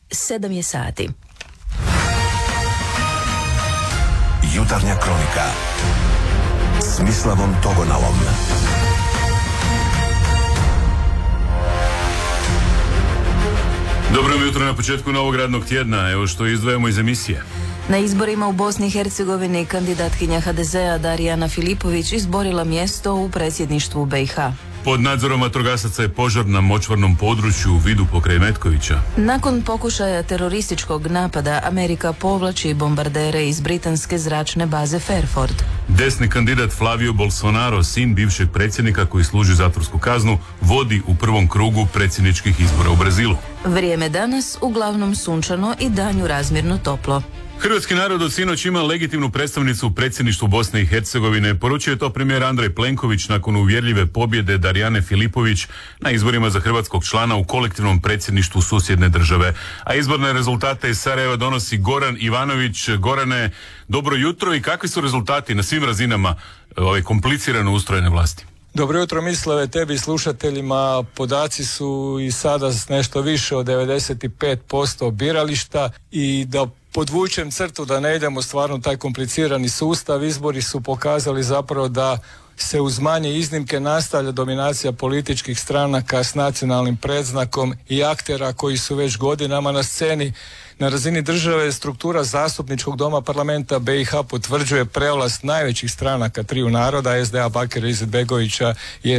7 je sati. Jutarnja kronika s Mislavom Togonalom. Dobro jutro na početku novog radnog tjedna. Evo što izdvajamo iz emisije. Na izborima u Bosni i Hercegovini kandidatkinja HDZ-a Darijana Filipović izborila mjesto u predsjedništvu BiH. Pod nadzorom vatrogasaca je požar na močvarnom području u Vidu pokraj Metkovića. Nakon pokušaja terorističkog napada, Amerika povlači bombardere iz britanske zračne baze Fairford. Desni kandidat Flavio Bolsonaro, sin bivšeg predsjednika koji služi zatvorsku kaznu, vodi u prvom krugu predsjedničkih izbora u Brazilu. Vrijeme danas uglavnom sunčano i danju razmjerno toplo. Hrvatski narod od sinoć ima legitimnu predstavnicu u predsjedništvu Bosne i Hercegovine. Poručio je to premijer Andrej Plenković nakon uvjerljive pobjede Darijane Filipović na izborima za hrvatskog člana u kolektivnom predsjedništvu susjedne države. A izborne rezultate iz Sarajeva donosi Goran Ivanović. Gorane, dobro jutro i kakvi su rezultati na svim razinama ove komplicirano ustrojene vlasti? Dobro jutro, Mislave, tebi i slušateljima. Podaci su i sada nešto više od 95% birališta i da podvučem crtu da ne idemo stvarno taj komplicirani sustav. Izbori su pokazali zapravo da se uz manje iznimke nastavlja dominacija političkih stranaka s nacionalnim predznakom i aktera koji su već godinama na sceni. Na razini države struktura zastupničkog doma parlamenta BiH potvrđuje prevlast najvećih stranaka triju naroda, SDA Bakira Izetbegovića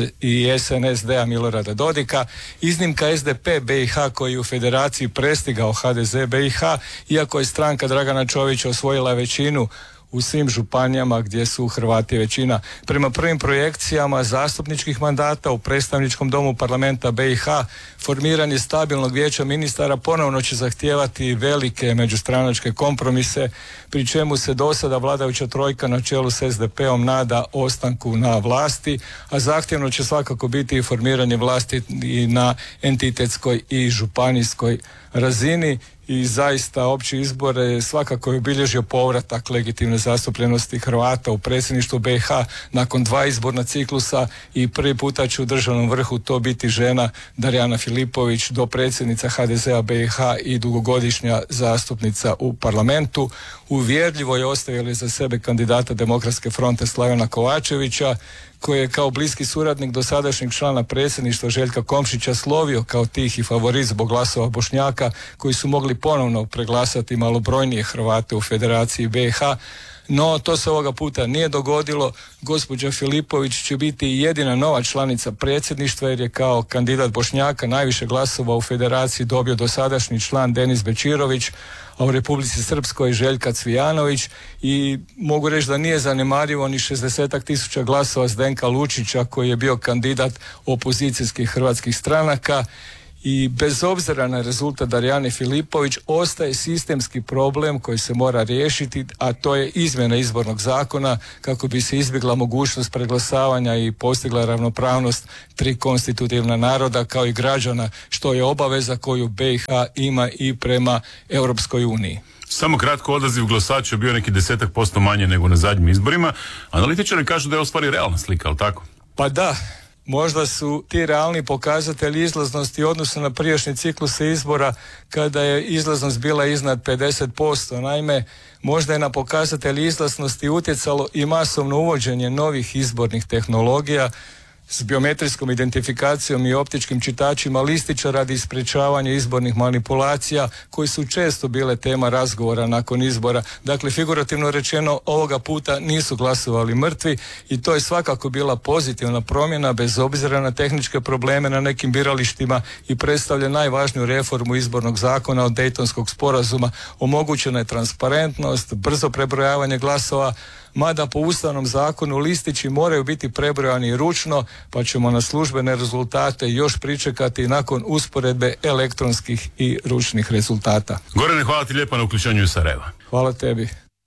i SNSD Milorada Dodika. Iznimka SDP BiH koji je u federaciji prestigao HDZ BiH, iako je stranka Dragana Čovića osvojila većinu u svim županijama gdje su Hrvati većina. Prema prvim projekcijama zastupničkih mandata u predstavničkom domu parlamenta BiH formiranje stabilnog vijeća ministara ponovno će zahtijevati velike međustranačke kompromise, pri čemu se do sada vladajuća trojka na čelu s SDP-om nada ostanku na vlasti, a zahtjevno će svakako biti i formiranje vlasti i na entitetskoj i županijskoj razini. I zaista opći izbore svakako je obilježio povratak legitimne zastupljenosti Hrvata u predsjedništvu BiH nakon 2 izborna ciklusa i prvi puta će u državnom vrhu to biti žena Darijana Filipović, dopredsjednica HDZ-a BiH i dugogodišnja zastupnica u parlamentu. Uvjerljivo je ostavili za sebe kandidata Demokratske fronte Slavena Kovačevića, koji je kao bliski suradnik dosadašnjeg člana predsjedništva Željka Komšića slovio kao tihi favorit zbog glasova Bošnjaka koji su mogli ponovno preglasati malobrojnije Hrvate u Federaciji BiH. No, to se ovoga puta nije dogodilo. Gospođa Filipović će biti jedina nova članica predsjedništva jer je kao kandidat Bošnjaka najviše glasova u Federaciji dobio dosadašnji član Denis Bečirović, a u Republici Srpskoj Željka Cvijanović, i mogu reći da nije zanemarivo ni 60.000 glasova Zdenka Lučića koji je bio kandidat opozicijskih hrvatskih stranaka. I bez obzira na rezultat Darijane Filipović ostaje sistemski problem koji se mora riješiti, a to je izmjena izbornog zakona kako bi se izbjegla mogućnost preglasavanja i postigla ravnopravnost 3 konstitutivna naroda kao i građana, što je obaveza koju BiH ima i prema Europskoj uniji. Samo kratko, odaziv glasača bio neki 10% manje nego na zadnjim izborima. Analitičari kažu da je u stvari realna slika, ali tako? Pa da. Možda su ti realni pokazatelji izlaznosti u odnosu na prijašnje cikluse izbora kada je izlaznost bila iznad 50%. Naime, možda je na pokazatelji izlaznosti utjecalo i masovno uvođenje novih izbornih tehnologija s biometrijskom identifikacijom i optičkim čitačima listića radi sprječavanja izbornih manipulacija koji su često bile tema razgovora nakon izbora. Dakle, figurativno rečeno, ovoga puta nisu glasovali mrtvi i to je svakako bila pozitivna promjena bez obzira na tehničke probleme na nekim biralištima i predstavlja najvažniju reformu izbornog zakona od Dejtonskog sporazuma. Omogućena je transparentnost, brzo prebrojavanje glasova, mada po ustavnom zakonu listići moraju biti prebrojani ručno, pa ćemo na službene rezultate još pričekati nakon usporedbe elektronskih i ručnih rezultata. Gorane, hvala ti lijepo na uključenju iz Sarajeva. Hvala tebi.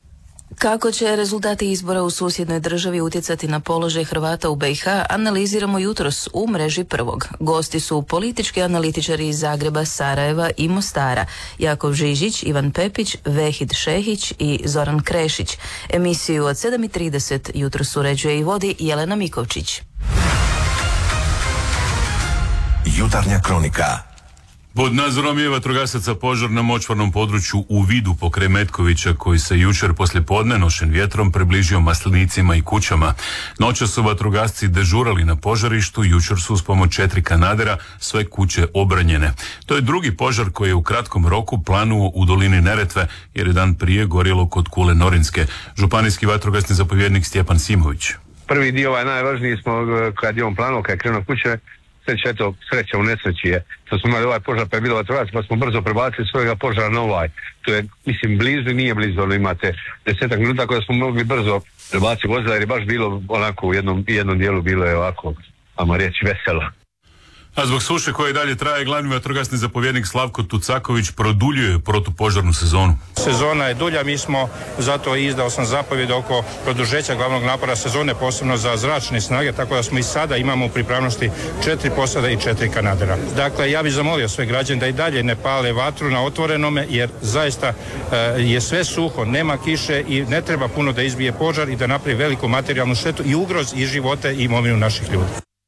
Kako će rezultati izbora u susjednoj državi utjecati na položaj Hrvata u BiH, analiziramo jutros u mreži Prvog. Gosti su politički analitičari iz Zagreba, Sarajeva i Mostara, Jakov Žižić, Ivan Pepić, Vehid Šehić i Zoran Krešić. Emisiju od 7:30 jutros uređuje i vodi Jelena Mikovčić. Jutarnja kronika Pod nadzorom je vatrogasaca požar na močvarnom području u Vidu pokraj Metkovića koji se jučer poslijepodne nošen vjetrom približio maslinicima i kućama. Noćas su vatrogasci dežurali na požarištu, jučer su uz pomoć 4 kanadera sve kuće obranjene. To je drugi požar koji je u kratkom roku planuo u dolini Neretve jer je dan prije gorjelo kod Kule Norinske. Županijski vatrogasni zapovjednik Stjepan Simović. Prvi dio najvažniji smo kad je on planuo, kad je krenuo kuće, sreća u nesreći je što smo imali ovaj požar pa je bilo vatrogasac pa smo brzo prebacili svojega požara na ovaj. To je, mislim, blizu i nije blizu, ali imate 10 minuta kada smo mogli brzo prebaciti vozila jer je baš bilo onako u jednom dijelu bilo je ovako, ajmo reći, veselo. A zbog suše koje dalje traje, glavni vatrogasni zapovjednik Slavko Tucaković produljuje protupožarnu sezonu. Sezona je dulja, mi smo zato izdao sam zapovjed oko produžeća glavnog napora sezone, posebno za zračne snage, tako da smo i sada imamo u pripravnosti 4 posada i 4 kanadera. Dakle, ja bih zamolio sve građane da i dalje ne pale vatru na otvorenome, jer zaista je sve suho, nema kiše i ne treba puno da izbije požar i da napravi veliku materijalnu štetu i ugroz i živote i imovinu naših ljudi.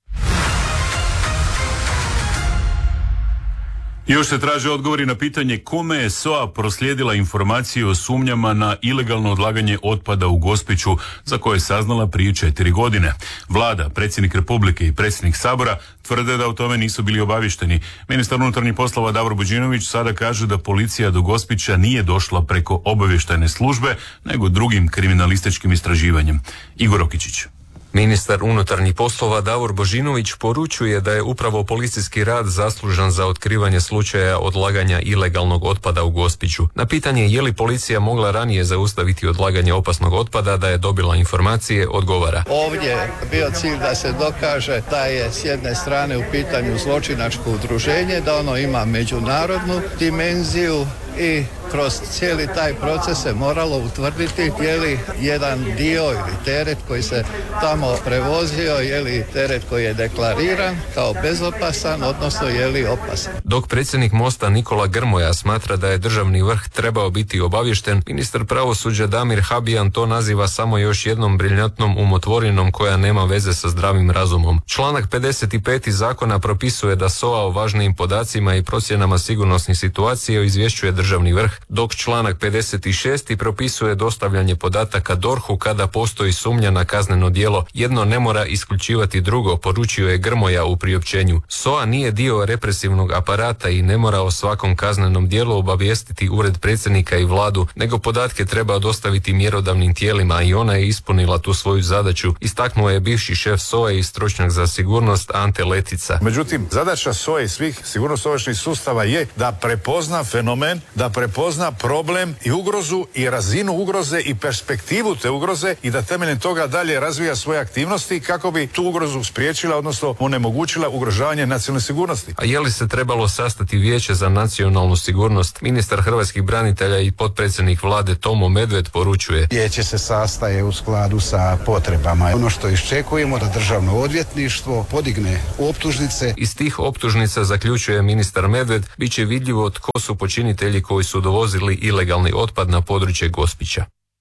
Još se traže odgovori na pitanje kome je SOA proslijedila informacije o sumnjama na ilegalno odlaganje otpada u Gospiću, za koje je saznala prije 4 godine. Vlada, predsjednik Republike i predsjednik Sabora tvrde da o tome nisu bili obavješteni. Ministar unutarnjih poslova Davor Božinović sada kaže da policija do Gospića nije došla preko obavještajne službe, nego drugim kriminalističkim istraživanjem. Igor Okičić. Ministar unutarnjih poslova Davor Božinović poručuje da je upravo policijski rad zaslužan za otkrivanje slučaja odlaganja ilegalnog otpada u Gospiću. Na pitanje je li policija mogla ranije zaustaviti odlaganje opasnog otpada da je dobila informacije, odgovara. Ovdje je bio cilj da se dokaže da je s jedne strane u pitanju zločinačko udruženje, da ono ima međunarodnu dimenziju i kroz cijeli taj proces se moralo utvrditi je li jedan dio ili teret koji se tamo prevozio, je li teret koji je deklariran kao bezopasan, odnosno je li opasan. Dok predsjednik Mosta Nikola Grmoja smatra da je državni vrh trebao biti obavješten, ministar pravosuđa Damir Habijan to naziva samo još jednom briljantnom umotvorinom koja nema veze sa zdravim razumom. Članak 55. zakona propisuje da SOA o važnijim podacima i procjenama sigurnosnih situacija izvješćuje državni vrh, dok članak 56. propisuje dostavljanje podataka DORH-u kada postoji sumnja na kazneno djelo. Jedno ne mora isključivati drugo, poručio je Grmoja u priopćenju. SOA nije dio represivnog aparata i ne mora o svakom kaznenom djelu obavijestiti ured predsjednika i vladu, nego podatke treba dostaviti mjerodavnim tijelima i ona je ispunila tu svoju zadaću, istaknuo je bivši šef SOA-e i stručnjak za sigurnost Ante Letica. Međutim, zadaća SOA-e i svih sigurnosno-obavještajnih sustava je da prepozna fenomen, da prepozna problem i ugrozu i razinu ugroze i perspektivu te ugroze i da temeljem toga dalje razvija svoje aktivnosti kako bi tu ugrozu spriječila, odnosno onemogućila ugrožavanje nacionalne sigurnosti. A je li se trebalo sastati Vijeće za nacionalnu sigurnost? Ministar hrvatskih branitelja i potpredsjednik vlade Tomo Medved poručuje. Vijeće se sastaje u skladu sa potrebama. Ono što iščekujemo da državno odvjetništvo podigne optužnice. Iz tih optužnica, zaključuje ministar Medved, bit će vidljivo tko su počinitelji koji su dovozili ilegalni otpad na područje Gospića.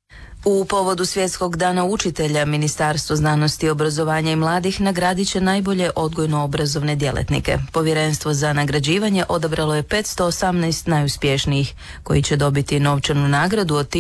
U povodu Svjetskog dana učitelja, Ministarstvo znanosti, obrazovanja i mladih nagradit će najbolje odgojno-obrazovne djelatnike. Povjerenstvo za nagrađivanje odabralo je 518 najuspješnijih, koji će dobiti novčanu nagradu od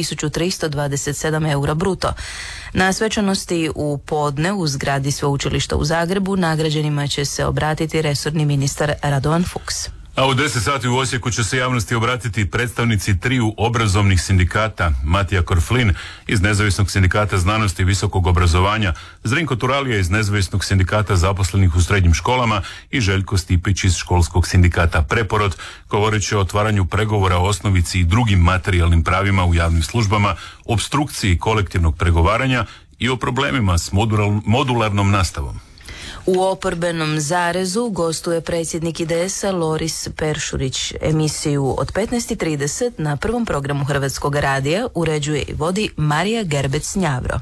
1327 eura bruto. Na svečanosti u podne u zgradi Sveučilišta u Zagrebu nagrađenima će se obratiti resorni ministar Radovan Fuchs. A u 10 sati u Osijeku će se javnosti obratiti predstavnici triju obrazovnih sindikata: Matija Korflin iz Nezavisnog sindikata znanosti i visokog obrazovanja, Zrinko Turalija iz Nezavisnog sindikata zaposlenih u srednjim školama i Željko Stipić iz Školskog sindikata Preporod, govoreći o otvaranju pregovora o osnovici i drugim materijalnim pravima u javnim službama, opstrukciji kolektivnog pregovaranja i o problemima s modularnom nastavom. U oporbenom zarezu gostuje predsjednik IDS-a Loris Peršurić. Emisiju od 15:30 na prvom programu Hrvatskog radija uređuje i vodi Marija Gerbec-Njavro.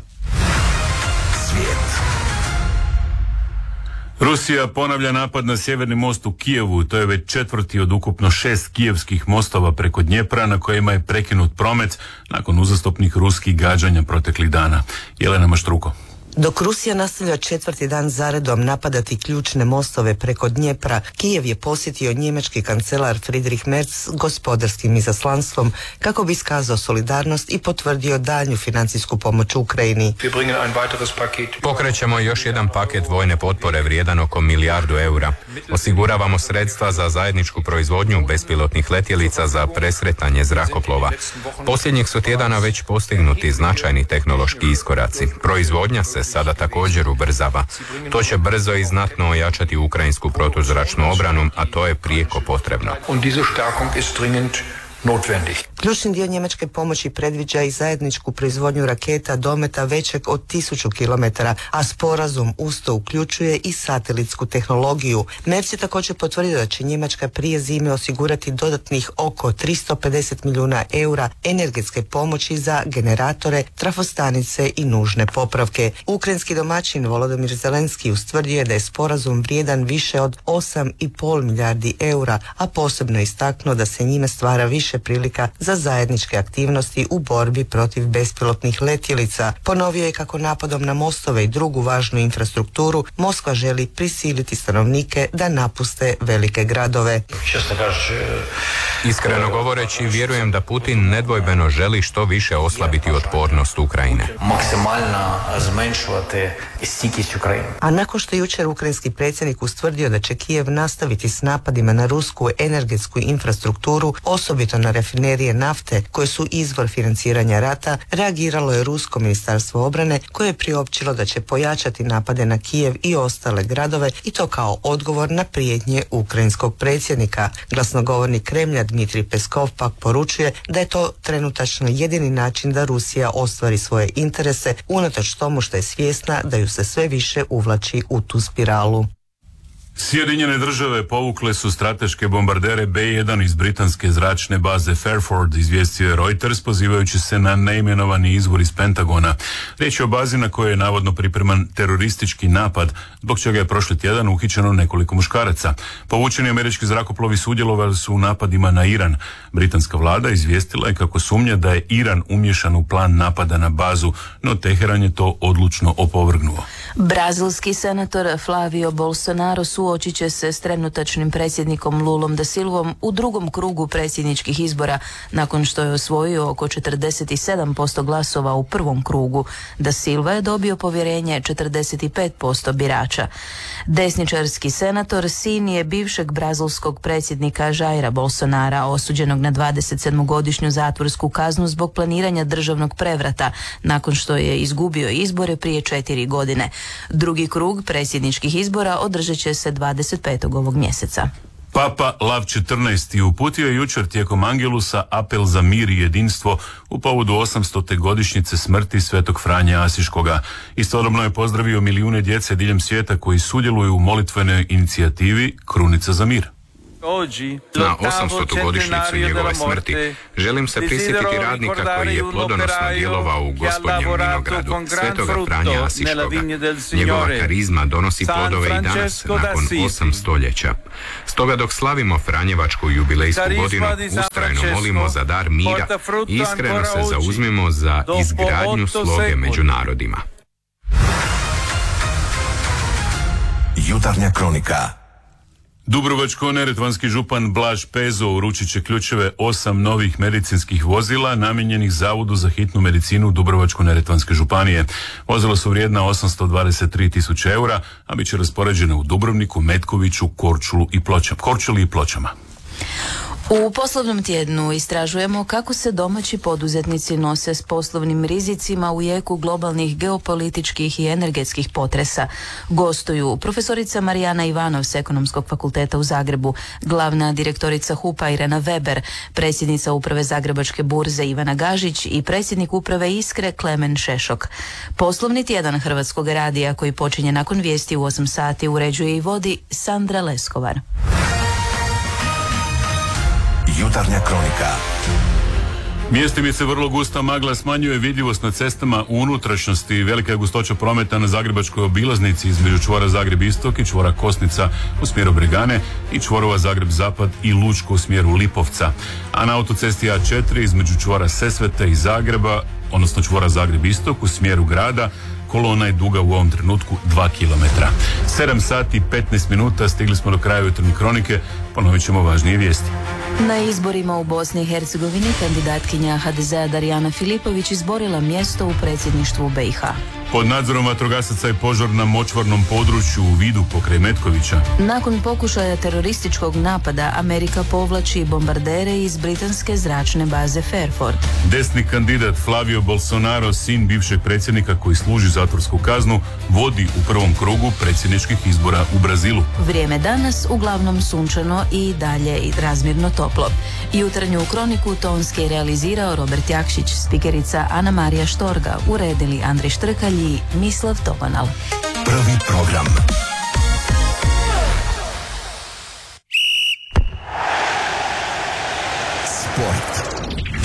Svijet. Rusija ponavlja napad na sjeverni most u Kijevu. To je već četvrti od ukupno 6 kijevskih mostova preko Dnjepra na kojima je prekinut promet nakon uzastopnih ruskih gađanja proteklih dana. Jelena Maštruko. Dok Rusija nastavlja 4. dan zaredom napadati ključne mostove preko Dnjepra, Kijev je posjetio njemački kancelar Friedrich Merz gospodarskim izaslanstvom kako bi iskazao solidarnost i potvrdio daljnju financijsku pomoć Ukrajini. Pokrećemo još jedan paket vojne potpore vrijedan oko milijardu eura. Osiguravamo sredstva za zajedničku proizvodnju bespilotnih letjelica za presretanje zrakoplova. Posljednjih su tjedana već postignuti značajni tehnološki iskoraci. Proizvodnja se sada također ubrzava. To će brzo i znatno ojačati ukrajinsku protuzračnu obranu, a to je prijeko potrebno. Ključni dio njemačke pomoći predviđa i zajedničku proizvodnju raketa dometa većeg od 1000 km, a sporazum usto uključuje i satelitsku tehnologiju. Merz je također potvrdio da će Njemačka prije zime osigurati dodatnih oko 350 milijuna eura energetske pomoći za generatore, trafostanice i nužne popravke. Ukrajinski domaćin Volodymyr Zelenski ustvrdio je da je sporazum vrijedan više od 8,5 milijardi eura, a posebno istaknuo da se njime stvara više prilika za zajedničke aktivnosti u borbi protiv bespilotnih letjelica. Ponovio je kako napadom na mostove i drugu važnu infrastrukturu Moskva želi prisiliti stanovnike da napuste velike gradove. Iskreno govoreći, vjerujem da Putin nedvojbeno želi što više oslabiti otpornost Ukrajine. A nakon što je jučer ukrajinski predsjednik ustvrdio da će Kijev nastaviti s napadima na rusku energetsku infrastrukturu, osobito na rafinerije nafte koje su izvor financiranja rata, reagiralo je rusko ministarstvo obrane koje je priopćilo da će pojačati napade na Kijev i ostale gradove i to kao odgovor na prijetnje ukrajinskog predsjednika. Glasnogovornik Kremlja Dmitrij Peskov pak poručuje da je to trenutačno jedini način da Rusija ostvari svoje interese, unatoč tomu što je svjesna da ju se sve više uvlači u tu spiralu. Sjedinjene države povukle su strateške bombardere B-1 iz britanske zračne baze Fairford, izvijestio je Reuters pozivajući se na neimenovani izvor iz Pentagona. Riječ je o bazi na kojoj je navodno pripreman teroristički napad, zbog čega je prošli tjedan uhićeno nekoliko muškaraca. Povučeni američki zrakoplovi sudjelovali su u napadima na Iran. Britanska vlada izvijestila je kako sumnja da je Iran umiješan u plan napada na bazu, no Teheran je to odlučno opovrgnuo. Brazilski senator Flavio Bolsonaro suočit će se s trenutačnim predsjednikom Lulom da Silvom u drugom krugu predsjedničkih izbora nakon što je osvojio oko 47% glasova u prvom krugu. Da Silva je dobio povjerenje 45% birača. Desničarski senator sin je bivšeg brazilskog predsjednika Jaira Bolsonara, osuđenog na 27-godišnju zatvorsku kaznu zbog planiranja državnog prevrata nakon što je izgubio izbore prije 4 godine. Drugi krug predsjedničkih izbora održat će se 25. ovog mjeseca. Papa Lav XIV. Uputio je jučer tijekom Angelusa apel za mir i jedinstvo u povodu 800. godišnjice smrti svetog Franje Asiškoga. Istodobno je pozdravio milijune djece diljem svijeta koji sudjeluju u molitvenoj inicijativi Krunica za mir. Na 800. godišnjicu njegove smrti želim se prisjetiti radnika koji je plodonosno djelovao u Gospodnjem vinogradu, svetoga Franja Asiškoga. Njegova karizma donosi plodove i danas, nakon 8 stoljeća. Stoga dok slavimo Franjevačku jubilejsku godinu, ustrajno molimo za dar mira i iskreno se zauzmimo za izgradnju sloge među narodima. Jutarnja kronika. Dubrovačko-neretvanski župan Blaž Pezo uručit će ključeve 8 novih medicinskih vozila namijenjenih Zavodu za hitnu medicinu Dubrovačko-neretvanske županije. Vozila su vrijedna 823.000 eura, a bit će raspoređene u Dubrovniku, Metkoviću, Korčuli i Pločama. U poslovnom tjednu istražujemo kako se domaći poduzetnici nose s poslovnim rizicima u jeku globalnih geopolitičkih i energetskih potresa. Gostuju profesorica Marijana Ivanov s Ekonomskog fakulteta u Zagrebu, glavna direktorica HUP-a Irena Weber, predsjednica uprave Zagrebačke burze Ivana Gažić i predsjednik uprave Iskre Klemen Šešok. Poslovni tjedan Hrvatskog radija koji počinje nakon vijesti u 8 sati uređuje i vodi Sandra Leskovar. Jutarnja kronika. Mjestimice vrlo gusta magla smanjuje vidljivost na cestama u unutrašnjosti. Velika je gustoća prometa na Zagrebačkoj obilaznici između čvora Zagreb-Istok i čvora Kosnica u smjeru Bregane i čvorova Zagreb-Zapad i Lučko u smjeru Lipovca. A na autocesti A4 između čvora Sesvete i Zagreba, odnosno čvora Zagreb-Istok u smjeru grada, kolona je duga u ovom trenutku 2 km. 7 sati 15 minuta, stigli smo do kraja jutarnje kronike, ponovit ćemo važnije vijesti. Na izborima u Bosni i Hercegovini kandidatkinja HDZ-a Darijana Filipović izborila mjesto u predsjedništvu BiH. Pod nadzorom vatrogasaca je požar na močvarnom području u Vidu pokraj Metkovića. Nakon pokušaja terorističkog napada, Amerika povlači bombardere iz britanske zračne baze Fairford. Desni kandidat Flavio Bolsonaro, sin bivšeg predsjednika koji služi zatvorsku kaznu, vodi u prvom krugu predsjedničkih izbora u Brazilu. Vrijeme danas uglavnom sunčano i dalje razmjerno toplo. Jutarnju kroniku tonski realizirao Robert Jakšić, spikerica Ana Marija Štorga, uredili Andrej Štrkalj i Mislav Topanal. Prvi program. Sport.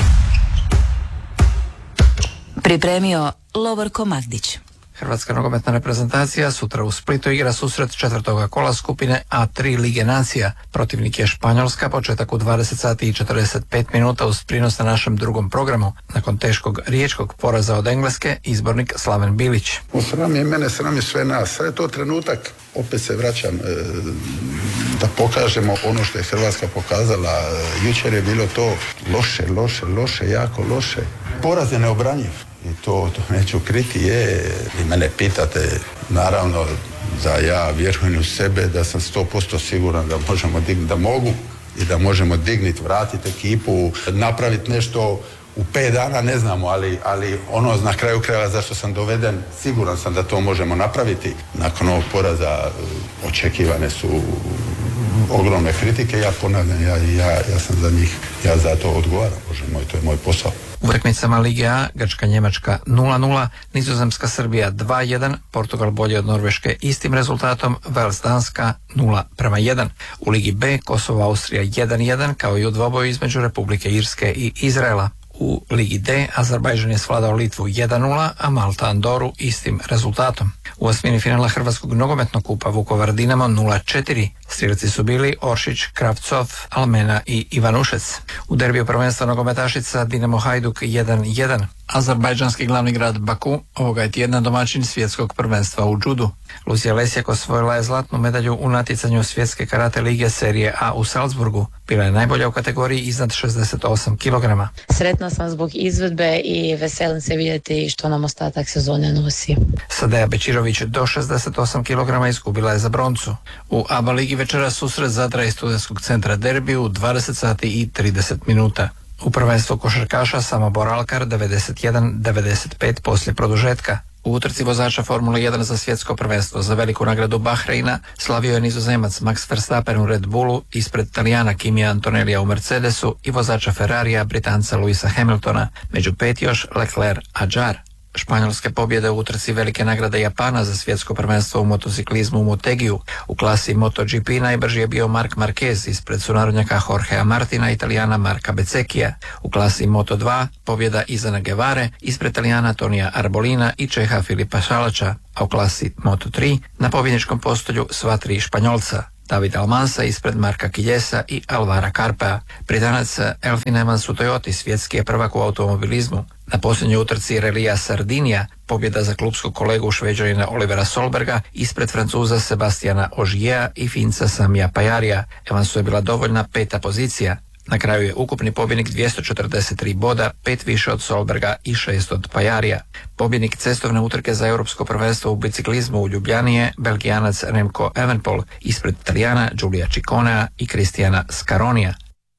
Pripremio Lovorko Magdić. Hrvatska nogometna reprezentacija sutra u Splitu igra susret četvrtoga kola skupine A3 Lige nacija. Protivnik je Španjolska, početak u 20 sati i 45 minuta uz prinos na našem drugom programu. Nakon teškog riječkog poraza od Engleske, izbornik Slaven Bilić. Sram je mene, sram je sve nas. Sad je to trenutak, opet se vraćam, da pokažemo ono što je Hrvatska pokazala. Jučer je bilo to loše, jako loše. Poraz je neobranjiv. I to neću kriti, i mene pitate, naravno da ja vjerujem u sebe, da sam 100% siguran da možemo da mogu i da možemo digniti, vratiti ekipu, napraviti nešto u 5 dana, ne znamo, ali ono na kraju krajeva zašto sam doveden, siguran sam da to možemo napraviti. Nakon ovog poraza očekivane su ogromne kritike, ja ponavljam, ja sam za njih, ja za to odgovaram, Bože moj, to je moj posao. U utakmicama Lige A, Grčka-Njemačka 0-0, Nizozemska-Srbija 2-1, Portugal bolji od Norveške istim rezultatom, Wales-Danska 0-1. U Ligi B, Kosovo-Austrija 1-1, kao i u dvoboju između Republike Irske i Izraela. U Ligi D, Azerbajdžan je svladao Litvu 1-0, a Malta Andoru istim rezultatom. U osmini finala Hrvatskog nogometnog kupa Vukovar Dinamo 0-4. Strijelci su bili Oršić, Kravcov, Almena i Ivanušec. U derbiju prvenstva nogometašica Dinamo Hajduk 1-1. Azerbajdžanski glavni grad Baku ovoga je tjedna domaćin svjetskog prvenstva u džudu. Lucija Lesjak osvojila je zlatnu medalju u natjecanju svjetske karate lige serije A u Salzburgu. Bila je najbolja u kategoriji iznad 68 kg. Sretna sam zbog izvedbe i veselim se vidjeti što nam ostatak sezone nosi. Sadeja Bečirović do 68 kg izgubila je za broncu. U ABA ligi večera susret Zadra i Studentskog centra derbi u 20 sati i 30 minuta. U prvenstvu košarkaša Samobor Alkar 91-95 poslije produžetka. U utrci vozača Formule 1 za svjetsko prvenstvo za veliku nagradu Bahreina slavio je Nizozemac Max Verstappen u Red Bullu ispred Talijana Kimija Antonellija u Mercedesu i vozača Ferrarija Britanca Louisa Hamiltona, među 5 još Leclerc Adjar. Španjolske pobjede u utrci velike nagrade Japana za svjetsko prvenstvo u motociklizmu u Motegiju. U klasi MotoGP najbrži je bio Marc Marquez ispred sunarodnjaka Jorgea Martina i Italijana Marka Bezzecchia. U klasi Moto2 pobjeda Izana Guevare ispred Italijana Tonija Arbolina i Čeha Filipa Šalača, a u klasi Moto3 na pobjedničkom postolju sva 3 Španjolca. David Almansa ispred Marka Kiljesa i Alvara Karpea. Britanac Elfyn Evans u Toyoti svjetski je prvak u automobilizmu. Na posljednjoj utrci relija Sardinija pobjeda za klubskog kolegu Šveđanina Olivera Solberga ispred Francuza Sebastiana Ogiera i Finca Samija Pajarija. Evansu je bila dovoljna 5. pozicija. Na kraju je ukupni pobjednik 243 boda, 5 više od Solberga i 6 od Pajarija. Pobjednik cestovne utrke za europsko prvenstvo u biciklizmu u Ljubljani je Belgijanac Remco Evenepoel ispred Italijana Giulia Cicconea i Kristijana Scaronija.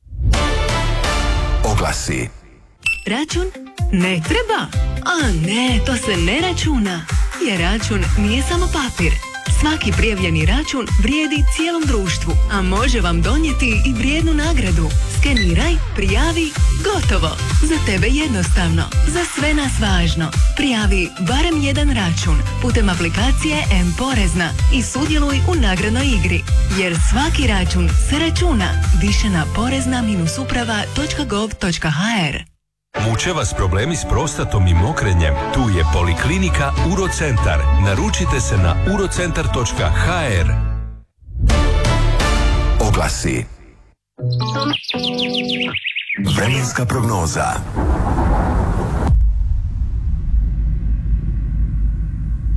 Oglasi. Račun? Ne treba. A ne, to se ne računa. Jer račun nije samo papir. Svaki prijavljeni račun vrijedi cijelom društvu, a može vam donijeti i vrijednu nagradu. Skeniraj, prijavi, gotovo. Za tebe jednostavno, za sve nas važno. Prijavi barem jedan račun putem aplikacije M-Porezna i sudjeluj u nagradnoj igri. Jer svaki račun se računa. Više na porezna-uprava.gov.hr. Muče vas problemi s prostatom i mokrenjem? Tu je Poliklinika Urocentar. Naručite se na urocentar.hr. Oglasi. Vremenska prognoza. Vremenska prognoza. 3 dana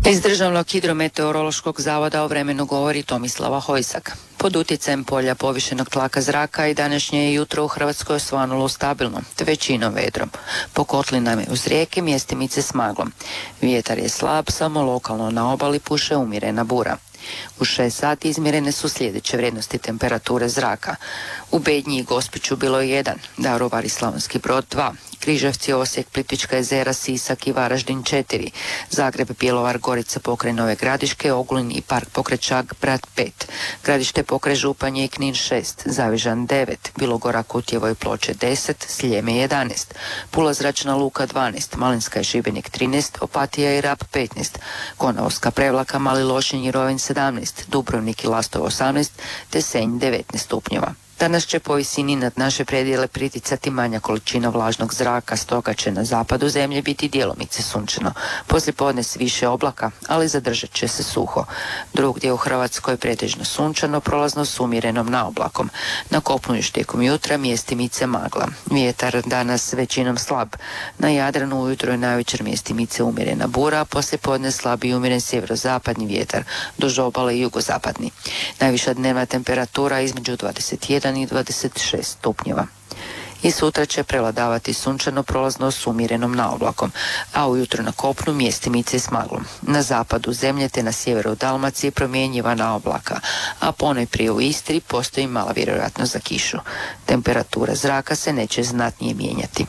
Iz Državnog hidrometeorološkog zavoda o vremenu govori Tomislava Hojsak. Pod utjecajem polja povišenog tlaka zraka i današnje je jutro u Hrvatskoj osvanulo stabilno, te većinom vedrom. Po kotlinama uz rijeke mjestimice s maglom. Vjetar je slab, samo lokalno na obali puše umjerena bura. U 6 sati izmjerene su sljedeće vrijednosti temperature zraka. U Bednji i Gospiću bilo je 1, Daruvar i Slavonski Brod 2, Križevci, Osijek, Plitvička jezera, Sisak i Varaždin 4, Zagreb, Bjelovar, Gorica pokraj Nove Gradiške, Ogulin i Park pokraj Čaglin 5, Gradište pokraj Županje i Knin 6, Zavižan 9, Bilogora, Kutjevo i Ploče 10, Sljeme 11, Pula zračna luka 12, Malinska i Šibenik 13, Opatija i Rab 15, Konavska, Prevlaka, Mali Lošinj i Rovinj 17, Dubrovnik i Lastovo 18, te Senj 19 stupnjeva. Danas će po visini nad naše predjele priticati manja količina vlažnog zraka, stoga će na zapadu zemlje biti djelomice sunčano. Poslijepodne s više oblaka, ali zadržat će se suho. Drugdje u Hrvatskoj pretežno sunčano, prolazno s umjerenom naoblakom. Na kopnu još tijekom jutra mjestimice magla. Vjetar danas većinom slab. Na Jadranu ujutro i navečer mjestimice umjerena bura, a poslijepodne slab i umjeren sjeverozapadni vjetar, duž obale i jugozapadni. Najviša dnevna temperatura između 21 i 26 stupnjeva. I sutra će prevladavati sunčano, prolazno s umjerenom naoblakom, a ujutro na kopnu mjestimice s maglom. Na zapadu zemlje te na sjeveru Dalmacije promjenjiva naoblaka, a ponajprije u Istri postoji mala vjerojatnost za kišu. Temperatura zraka se neće znatnije mijenjati.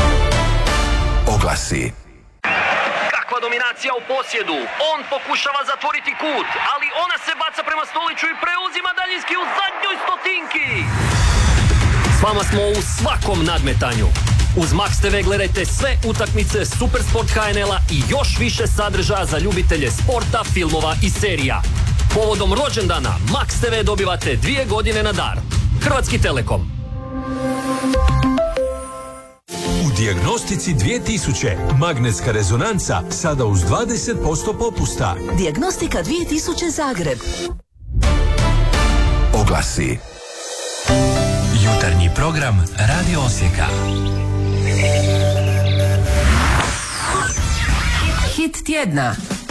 Oglasi. Kakva dominacija u posjedu. On pokušava zatvoriti kut, ali ona se baca prema Stoliću i preuzima daljinski u zadnjoj stotinki. S vama smo u svakom nadmetanju. Uz Max TV gledajte sve utakmice Supersport HNL-a i još više sadržaja za ljubitelje sporta, filmova i serija. Povodom rođendana Max TV dobivate 2 godine na dar. Hrvatski Telekom. U Dijagnostici 2000 magnetska rezonanca sada uz 20% popusta. Dijagnostika 2000 Zagreb. Oglasi. Jutarnji program Radio Osijeka. Hit tjedna.